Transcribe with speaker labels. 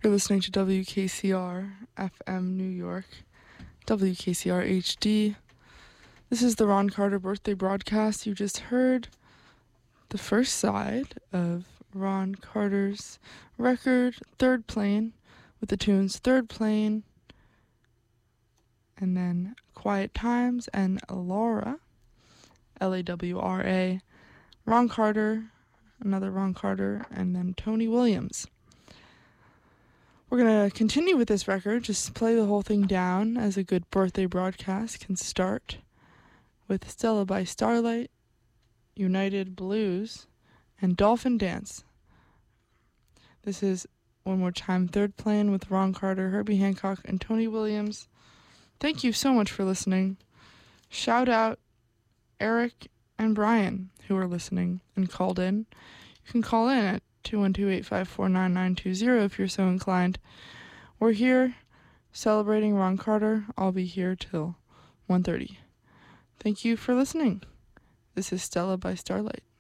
Speaker 1: You're listening to WKCR FM New York, WKCR HD. This is the Ron Carter birthday broadcast. You just heard the first side of Ron Carter's record, Third Plane, with the tunes Third Plane, and then Quiet Times and Laura, Lawra, Ron Carter, another Ron Carter, and then Tony Williams. We're going to continue with this record, just play the whole thing down as a good birthday broadcast can start with Stella by Starlight, United Blues, and Dolphin Dance. This is, one more time, Third Plane with Ron Carter, Herbie Hancock, and Tony Williams. Thank you so much for listening. Shout out Eric and Brian who are listening and called in. You can call in at 212-854-9920 if you're so inclined. We're here celebrating Ron Carter. I'll be here till 1:30. Thank you for listening. This is Stella by Starlight.